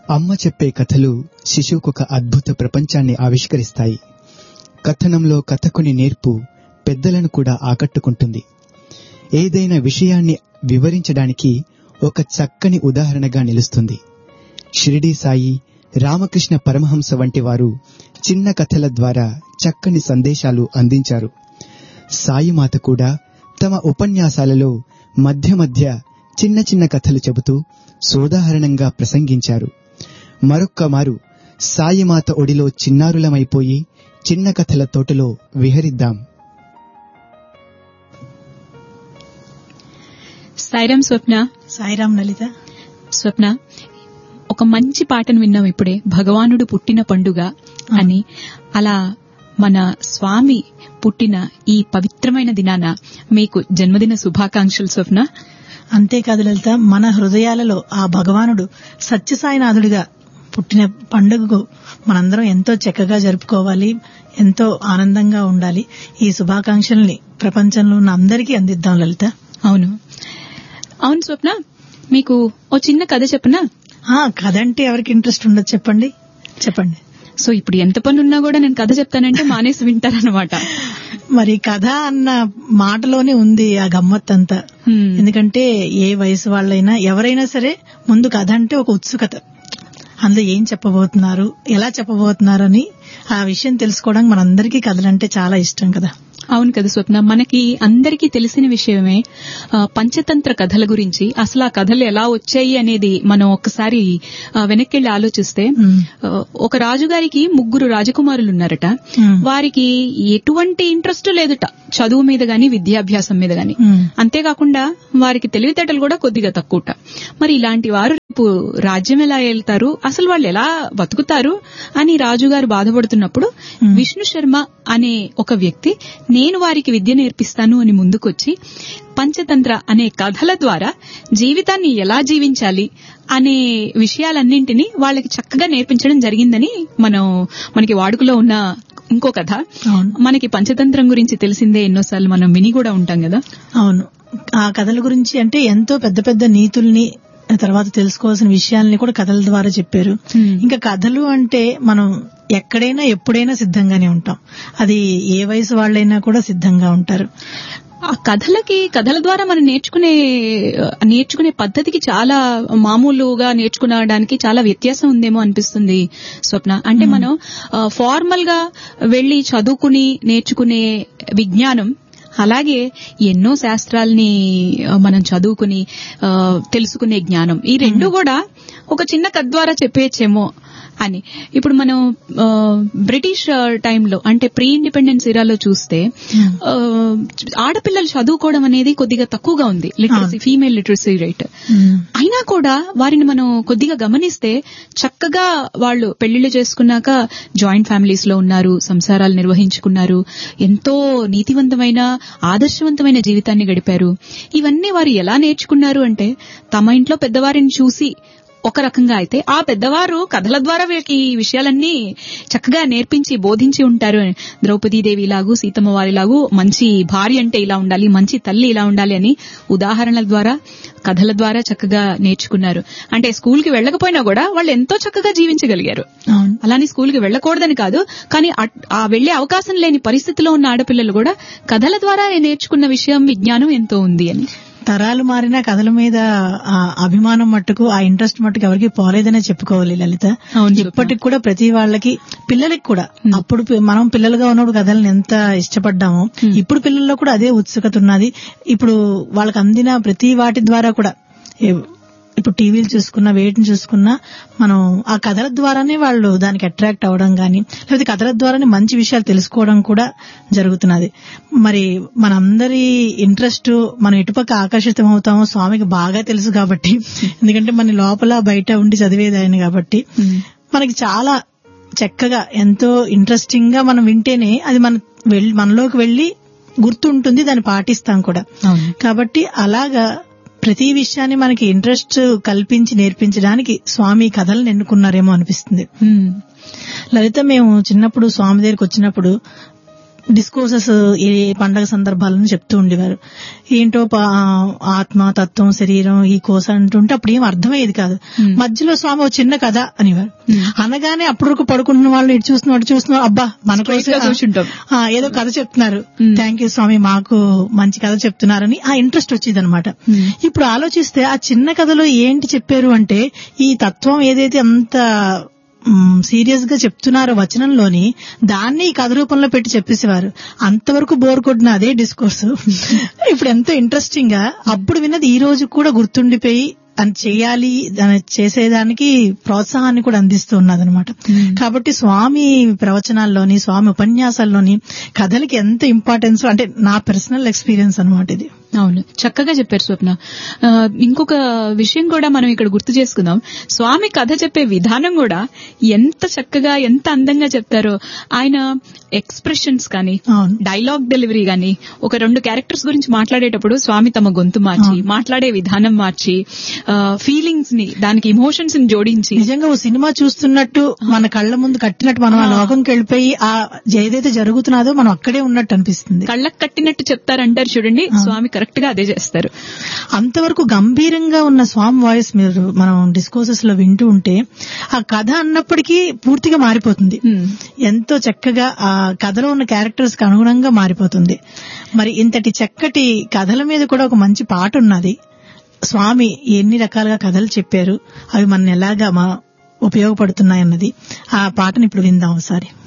అమ్మ చెప్పే కథలు శిశువుకొక అద్భుత ప్రపంచాన్ని ఆవిష్కరిస్తాయి. కథనంలో కథకుని నేర్పు పెద్దలను కూడా ఆకట్టుకుంటుంది. ఏదైనా విషయాన్ని వివరించడానికి ఒక చక్కని ఉదాహరణగా నిలుస్తుంది. షిరిడీ సాయి, రామకృష్ణ పరమహంస వంటి వారు చిన్న కథల ద్వారా చక్కని సందేశాలు అందించారు. సాయిమాత కూడా తమ ఉపన్యాసాలలో మధ్య మధ్య చిన్న చిన్న కథలు చెబుతూ సోదాహరణంగా ప్రసంగించారు. మరొక్కమారు సాయిమాత ఒడిలో చిన్నారులమైపోయి చిన్న కథల తోటలో విహరిద్దాం. సాయిరాం స్వప్న. సాయిరాం లలిత. స్వప్న, ఒక మంచి పాటను విన్నాం ఇప్పుడే, భగవానుడు పుట్టిన పండుగ అని. అలా మన స్వామి పుట్టిన ఈ పవిత్రమైన దినాన మీకు జన్మదిన శుభాకాంక్షలు స్వప్న. అంతేకాదు లలిత, మన హృదయాలలో ఆ భగవానుడు సత్యసాయినాథుడిగా పుట్టిన పండుగకు మనందరం ఎంతో చక్కగా జరుపుకోవాలి, ఎంతో ఆనందంగా ఉండాలి. ఈ శుభాకాంక్షల్ని ప్రపంచంలో ఉన్న అందరికీ అందిద్దాం లలిత. అవును అవును స్వప్న, మీకు ఓ చిన్న కథ చెప్పనా? కథ అంటే ఎవరికి ఇంట్రెస్ట్ ఉండదు, చెప్పండి చెప్పండి. సో ఇప్పుడు ఎంత పని ఉన్నా కూడా నేను కథ చెప్తానంటే మానేసి వింటారనమాట. మరి కథ అన్న మాటలోనే ఉంది ఆ గమ్మత్తంతా. ఎందుకంటే ఏ వయసు వాళ్ళైనా ఎవరైనా సరే ముందు కథ అంటే ఒక ఉత్సుకత, అందులో ఏం చెప్పబోతున్నారు, ఎలా చెప్పబోతున్నారు అని ఆ విషయం తెలుసుకోవడానికి మనందరికీ కథలంటే చాలా ఇష్టం కదా. అవును కదా స్వప్న, మనకి అందరికీ తెలిసిన విషయమే పంచతంత్ర కథల గురించి. అసలు ఆ కథలు ఎలా వచ్చాయి అనేది మనం ఒక్కసారి వెనక్కి ఆలోచిస్తే, ఒక రాజుగారికి 3 రాజకుమారులు ఉన్నారట. వారికి ఎటువంటి ఇంట్రెస్ట్ లేదట చదువు మీద గాని విద్యాభ్యాసం మీద గాని. అంతేకాకుండా వారికి తెలివితేటలు కూడా కొద్దిగా తక్కువట. మరి ఇలాంటి వారు రేపు రాజ్యం ఎలా వెళ్తారు, అసలు వాళ్ళు ఎలా బతుకుతారు అని రాజుగారు బాధపడుతున్నప్పుడు విష్ణు శర్మ అనే ఒక వ్యక్తి నేను వారికి విద్య నేర్పిస్తాను అని ముందుకొచ్చి పంచతంత్ర అనే కథల ద్వారా జీవితాన్ని ఎలా జీవించాలి అనే విషయాలన్నింటినీ వాళ్ళకి చక్కగా నేర్పించడం జరిగిందని మనకి వాడుకలో ఉన్న ఇంకో కథ. మనకి పంచతంత్రం గురించి తెలిసిందే, ఎన్నోసార్లు మనం విని కూడా ఉంటాం కదా. అవును, ఆ కథల గురించి అంటే ఎంతో పెద్ద పెద్ద నీతుల్ని, తర్వాత తెలుసుకోవాల్సిన విషయాల్ని కూడా కథల ద్వారా చెప్పారు. ఇంకా కథలు అంటే మనం ఎక్కడైనా ఎప్పుడైనా సిద్ధంగానే ఉంటాం. అది ఏ వయసు వాళ్ళైనా కూడా సిద్ధంగా ఉంటారు. ఆ కథల ద్వారా మనం నేర్చుకునే పద్ధతికి చాలా మామూలుగా నేర్చుకునడానికి చాలా వ్యత్యాసం ఉందేమో అనిపిస్తుంది స్వప్న. అంటే మనం ఫార్మల్ గా వెళ్లి చదువుకుని నేర్చుకునే విజ్ఞానం, అలాగే ఎన్నో శాస్త్రాల్ని మనం చదువుకుని తెలుసుకునే జ్ఞానం, ఈ రెండు కూడా ఒక చిన్న కథ ద్వారా చెప్పేయచ్చేమో అని. ఇప్పుడు మనం బ్రిటిష్ టైంలో అంటే ప్రీ ఇండిపెండెన్స్ ఇరాలో చూస్తే ఆడపిల్లలు చదువుకోవడం అనేది కొద్దిగా తక్కువగా ఉంది, లిటరసీ, ఫీమేల్ లిటరసీ రేట్. అయినా కూడా వారిని మనం కొద్దిగా గమనిస్తే చక్కగా వాళ్ళు పెళ్లిళ్లు చేసుకున్నాక జాయింట్ ఫ్యామిలీస్ లో ఉన్నారు, సంసారాలు నిర్వహించుకున్నారు, ఎంతో నీతివంతమైన ఆదర్శవంతమైన జీవితాన్ని గడిపారు. ఇవన్నీ వారు ఎలా నేర్చుకున్నారు అంటే తమ ఇంట్లో పెద్దవారిని చూసి ఒక రకంగా అయితే ఆ పెద్దవారు కథల ద్వారా వీళ్ళకి ఈ విషయాలన్నీ చక్కగా నేర్పించి బోధించి ఉంటారు. ద్రౌపదీదేవి ఇలాగూ, సీతమ్మ వారిలాగూ మంచి భార్య అంటే ఇలా ఉండాలి, మంచి తల్లి ఇలా ఉండాలి అని ఉదాహరణల ద్వారా కథల ద్వారా చక్కగా నేర్చుకున్నారు. అంటే స్కూల్ కి వెళ్లకపోయినా కూడా వాళ్ళు ఎంతో చక్కగా జీవించగలిగారు. అలానే స్కూల్ కి వెళ్లకూడదని కాదు, కానీ ఆ వెళ్లే అవకాశం లేని పరిస్థితిలో ఉన్న ఆడపిల్లలు కూడా కథల ద్వారా నేర్చుకున్న విషయం, విజ్ఞానం ఎంతో ఉంది అని. తరాలు మారినా కథల మీద అభిమానం మట్టుకు, ఆ ఇంట్రెస్ట్ మట్టుకు ఎవరికి పోలేదనే చెప్పుకోవాలి లలిత. ఇప్పటికి కూడా ప్రతి వాళ్ళకి, పిల్లలకి కూడా, అప్పుడు మనం పిల్లలుగా ఉన్నప్పుడు కథలను ఎంత ఇష్టపడ్డామో ఇప్పుడు పిల్లల్లో కూడా అదే ఉత్సుకత ఉన్నది. ఇప్పుడు వాళ్ళకి అందిన ప్రతి వాటి ద్వారా కూడా, ఇప్పుడు టీవీలు చూసుకున్నా, వేటిని చూసుకున్నా మనం ఆ కథల ద్వారానే వాళ్ళు దానికి అట్రాక్ట్ అవడం గాని, లేకపోతే కథల ద్వారానే మంచి విషయాలు తెలుసుకోవడం కూడా జరుగుతున్నది. మరి మనందరి ఇంట్రెస్ట్ మనం ఎటుపక్క ఆకర్షితం అవుతామో స్వామికి బాగా తెలుసు కాబట్టి, ఎందుకంటే మన లోపల బయట ఉండి చదివేది ఆయన కాబట్టి మనకి చాలా చక్కగా ఎంతో ఇంట్రెస్టింగ్ గా మనం వింటేనే అది మనలోకి వెళ్లి గుర్తుంటుంది, దాన్ని పాటిస్తాం కూడా. కాబట్టి అలాగా ప్రతి విషయాన్ని మనకి ఇంట్రెస్ట్ కల్పించి నేర్పించడానికి స్వామి కథలను ఎన్నుకున్నారేమో అనిపిస్తుంది. లలిత, మేము చిన్నప్పుడు స్వామి దగ్గరికి వచ్చినప్పుడు డిస్కోర్సెస్ ఏ పండగ సందర్భాలను చెప్తూ ఉండేవారు. ఏంటో ఆత్మ, తత్వం, శరీరం, ఈ కోస అంటుంటే అప్పుడు ఏం అర్థమయ్యేది కాదు. మధ్యలో స్వామి ఒక చిన్న కథ అనేవారు. అనగానే అప్పుడు వరకు పడుకుంటున్న వాళ్ళు ఇటు చూస్తున్నారు, అబ్బా మన కోసం ఏదో కథ చెప్తున్నారు, థ్యాంక్ యూ స్వామి మాకు మంచి కథ చెప్తున్నారని ఆ ఇంట్రెస్ట్ వచ్చేది అనమాట. ఇప్పుడు ఆలోచిస్తే ఆ చిన్న కథలో ఏంటి చెప్పారు అంటే ఈ తత్వం ఏదైతే అంత సీరియస్ గా చెప్తున్నారో వచనంలోని దాన్ని కథ రూపంలో పెట్టి చెప్పేసేవారు. అంతవరకు బోర్ కొట్టిన అదే డిస్కోర్స్ ఇప్పుడు ఎంతో ఇంట్రెస్టింగ్ గా అప్పుడు విన్నది ఈ రోజు కూడా గుర్తుండిపోయి అని చేయాలి, దాన్ని చేసేదానికి ప్రోత్సాహాన్ని కూడా అందిస్తూ ఉన్నదనమాట. కాబట్టి స్వామి ప్రవచనాల్లోని, స్వామి ఉపన్యాసాల్లోని కథలకి ఎంత ఇంపార్టెన్స్ అంటే నా పర్సనల్ ఎక్స్పీరియన్స్ అనమాట ఇది. అవును, చక్కగా చెప్పారు స్వప్న. ఇంకొక విషయం కూడా మనం ఇక్కడ గుర్తు చేసుకుందాం. స్వామి కథ చెప్పే విధానం కూడా ఎంత చక్కగా, ఎంత అందంగా చెప్తారో. ఆయన ఎక్స్ప్రెషన్స్ కానీ, డైలాగ్ డెలివరీ కానీ, ఒక 2 క్యారెక్టర్స్ గురించి మాట్లాడేటప్పుడు స్వామి తమ గొంతు మార్చి, మాట్లాడే విధానం మార్చి, ఫీలింగ్స్ ని, దానికి ఇమోషన్స్ ని జోడించి, నిజంగా ఓ సినిమా చూస్తున్నట్టు మన కళ్ల ముందు కట్టినట్టు మనం ఆ లోకంకి వెళ్ళిపోయి ఆ ఏదైతే జరుగుతున్నదో మనం అక్కడే ఉన్నట్టు అనిపిస్తుంది. కళ్ళకు కట్టినట్టు చెప్తారంటారు చూడండి, స్వామి కరెక్ట్ గా అదే చేస్తారు. అంతవరకు గంభీరంగా ఉన్న స్వామి వాయిస్ మీరు మనం డిస్కోర్సెస్ లో వింటూ ఉంటే ఆ కథ అన్నప్పటికీ పూర్తిగా మారిపోతుంది. ఎంతో చక్కగా ఆ కథలో ఉన్న క్యారెక్టర్స్ కి అనుగుణంగా మారిపోతుంది. మరి ఇంతటి చక్కటి కథల మీద కూడా ఒక మంచి పాట ఉన్నది. స్వామి ఎన్ని రకాలుగా కథలు చెప్పారు, అవి మన ఎలాగా ఉపయోగపడుతున్నాయన్నది ఆ పాటను ఇప్పుడు విందాం ఒకసారి.